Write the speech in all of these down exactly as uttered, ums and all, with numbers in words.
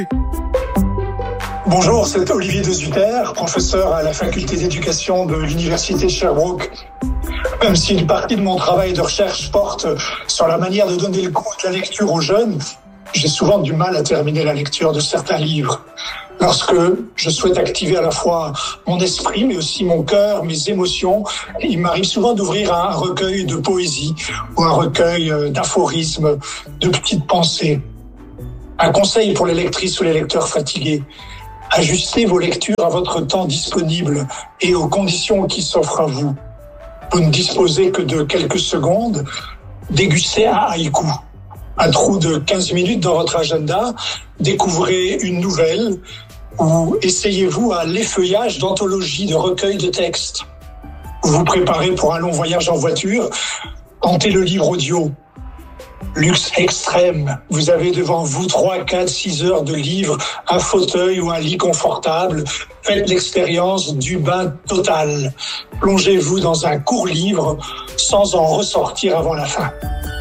Bonjour, c'est Olivier Desutter, professeur à la faculté d'éducation de l'université Sherbrooke. Même si une partie de mon travail de recherche porte sur la manière de donner le goût de la lecture aux jeunes, j'ai souvent du mal à terminer la lecture de certains livres. Lorsque je souhaite activer à la fois mon esprit, mais aussi mon cœur, mes émotions, il m'arrive souvent d'ouvrir un recueil de poésie ou un recueil d'aphorismes, de petites pensées. Un conseil pour les lectrices ou les lecteurs fatigués: ajustez vos lectures à votre temps disponible et aux conditions qui s'offrent à vous. Vous ne disposez que de quelques secondes, dégustez un haïku. Un trou de quinze minutes dans votre agenda, découvrez une nouvelle ou essayez-vous à l'effeuillage d'anthologies de recueils de textes. Vous vous préparez pour un long voyage en voiture, tentez le livre audio. Luxe extrême, vous avez devant vous trois, quatre, six heures de livre, un fauteuil ou un lit confortable. Faites l'expérience du bain total. Plongez-vous dans un court livre sans en ressortir avant la fin.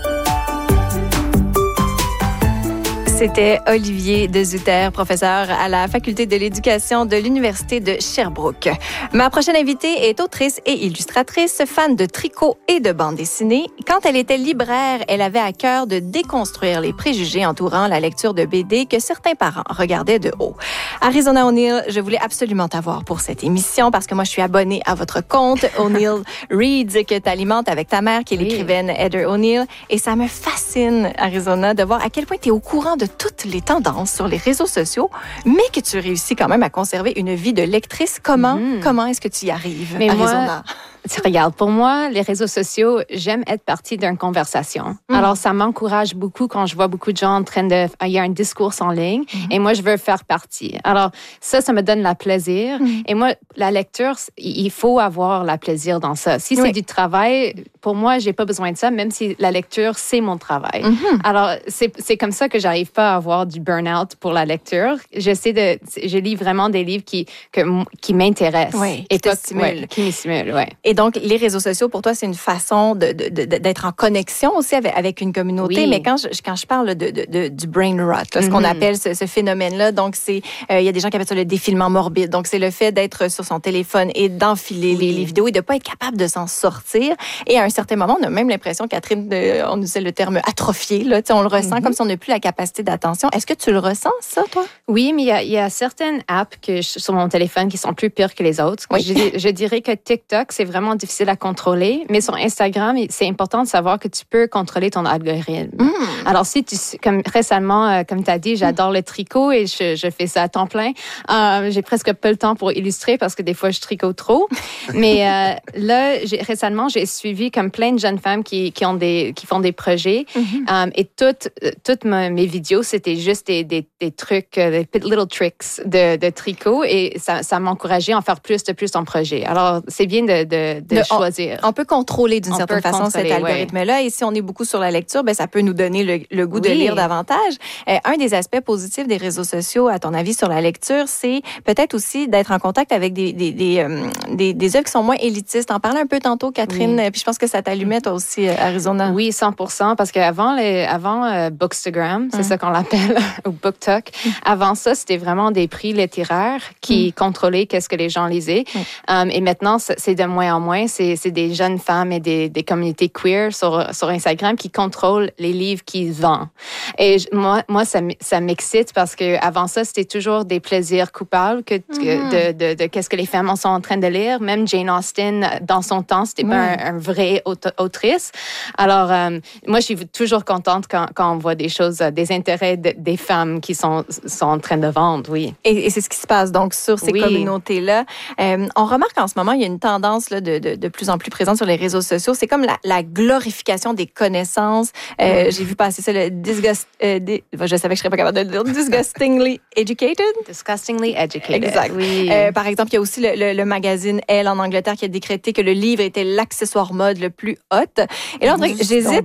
C'était Olivier Desutter, professeur à la faculté de l'éducation de l'université de Sherbrooke. Ma prochaine invitée est autrice et illustratrice, fan de tricot et de bande dessinée. Quand elle était libraire, elle avait à cœur de déconstruire les préjugés entourant la lecture de B D que certains parents regardaient de haut. Arizona O'Neill, je voulais absolument t'avoir pour cette émission parce que moi, je suis abonnée à votre compte O'Neill Reads que tu alimentes avec ta mère qui est l'écrivaine Heather O'Neill. Et ça me fascine, Arizona, de voir à quel point tu es au courant de toutes les tendances sur les réseaux sociaux, mais que tu réussis quand même à conserver une vie de lectrice. Comment, mmh. comment est-ce que tu y arrives, mais Arizona? Moi, regarde, pour moi, les réseaux sociaux, j'aime être partie d'une conversation. Mmh. Alors, ça m'encourage beaucoup quand je vois beaucoup de gens en train de... Il y a un discours en ligne mmh. et moi, je veux faire partie. Alors, ça, ça me donne la plaisir. Mmh. Et moi, la lecture, il faut avoir la plaisir dans ça. Si oui. c'est du travail, pour moi, j'ai pas besoin de ça, même si la lecture, c'est mon travail. Mmh. Alors, c'est, c'est comme ça que j'arrive pas à avoir du burn-out pour la lecture. J'essaie de... Je lis vraiment des livres qui, que, qui m'intéressent. Oui, et qui te stimulent. Ouais, qui me stimulent, ouais. Et donc, les réseaux sociaux, pour toi, c'est une façon de, de, de, d'être en connexion aussi avec, avec une communauté. Oui. Mais quand je, quand je parle de, de, de, du brain rot, là, ce mm-hmm. qu'on appelle ce, ce phénomène-là, donc c'est, il euh, y a des gens qui appellent ça le défilement morbide. Donc, c'est le fait d'être sur son téléphone et d'enfiler oui. les, les vidéos et de ne pas être capable de s'en sortir. Et à un certain moment, on a même l'impression, Catherine, de, on utilisait le terme atrophié, là, on le ressent mm-hmm. comme si on n'a plus la capacité d'attention. Est-ce que tu le ressens, ça, toi? Oui, mais il y a, y a certaines apps que je, sur mon téléphone qui sont plus pires que les autres. Oui. Je, je dirais que TikTok, c'est vraiment difficile à contrôler, mais sur Instagram, c'est important de savoir que tu peux contrôler ton algorithme. Mm. Alors, si tu, comme récemment, euh, comme tu as dit, j'adore mm. le tricot et je, je fais ça à temps plein. Euh, j'ai presque peu le temps pour illustrer parce que des fois, je tricote trop. Mais euh, là, j'ai, récemment, j'ai suivi comme plein de jeunes femmes qui, qui, ont des, qui font des projets mm-hmm. um, et toutes, toutes mes vidéos, c'était juste des, des, des trucs, des little tricks de, de tricot et ça, ça m'encourageait à en faire plus de plus en projet. Alors, c'est bien de, de, de, de choisir. On, on peut contrôler d'une on certaine façon cet algorithme-là ouais. et si on est beaucoup sur la lecture, ben, ça peut nous donner le, le goût oui. de lire davantage. Euh, un des aspects positifs des réseaux sociaux, à ton avis, sur la lecture, c'est peut-être aussi d'être en contact avec des, des, des, euh, des, des œuvres qui sont moins élitistes. En parlais un peu tantôt, Catherine, oui. puis je pense que ça t'allumait toi aussi, Arizona. Oui, cent pour cent, parce qu'avant, les, avant euh, Bookstagram, c'est hum. ça qu'on l'appelle, ou BookTok, hum. avant ça, c'était vraiment des prix littéraires qui hum. contrôlaient qu'est-ce que les gens lisaient. Hum. Um, et maintenant, c'est de moins en moins, c'est, c'est des jeunes femmes et des, des communautés queer sur, sur Instagram qui contrôlent les livres qu'ils vendent. Et je, moi, moi ça, ça m'excite parce qu'avant ça, c'était toujours des plaisirs coupables que, mm-hmm. de, de, de, de qu'est-ce que les femmes sont en train de lire. Même Jane Austen, dans son temps, c'était oui. pas un, un vrai aut- autrice. Alors, euh, moi, je suis toujours contente quand, quand on voit des choses, des intérêts de, des femmes qui sont, sont en train de vendre, oui. Et, et c'est ce qui se passe donc sur ces oui. communautés-là. Euh, on remarque en ce moment, il y a une tendance là, de, de, de plus en plus présente sur les réseaux sociaux. C'est comme la, la glorification des connaissances. Euh, mm. J'ai vu passer ça, le disgust... Euh, des, je savais que je ne serais pas capable de le dire. Disgustingly educated. Disgustingly educated. Exact. Oui. Euh, par exemple, il y a aussi le, le, le magazine Elle en Angleterre qui a décrété que le livre était l'accessoire mode le plus hot. Et là, on dirait que j'hésite.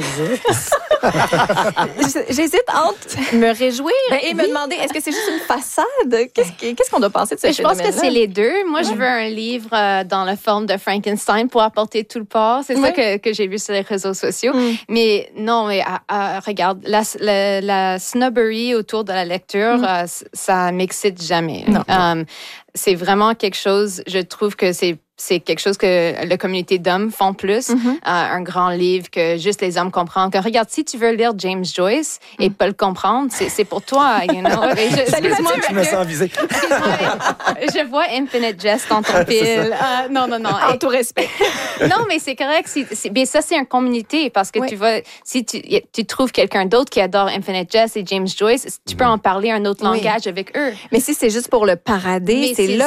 J'hésite entre me réjouir ben, et oui. me demander, est-ce que c'est juste une façade? Qu'est-ce, qu'est-ce qu'on doit penser de ce Je pense phénomène-là? que c'est les deux. Moi, ouais. je veux un livre euh, dans la forme de de Frankenstein pour apporter tout le porc. C'est ouais. ça que, que j'ai vu sur les réseaux sociaux. Mm. Mais non, mais à, à, regarde, la, la, la snobbery autour de la lecture, mm. euh, ça m'excite jamais. Non. Um, c'est vraiment quelque chose, je trouve que c'est c'est quelque chose que la communauté d'hommes font plus. Mm-hmm. Euh, un grand livre que juste les hommes comprennent. Que, regarde, si tu veux lire James Joyce et mm. pas le comprendre, c'est, c'est pour toi, you know. Je, excuse-moi, je me sens visée. Je vois Infinite Jest dans ton pile. Uh, non, non, non. En tout respect. Non, mais c'est correct. C'est, c'est, mais ça, c'est une communauté parce que oui. tu vas, si tu, tu trouves quelqu'un d'autre qui adore Infinite Jest et James Joyce, tu peux en parler un autre oui. langage avec eux. Mais si c'est juste pour le parader, mais c'est, c'est là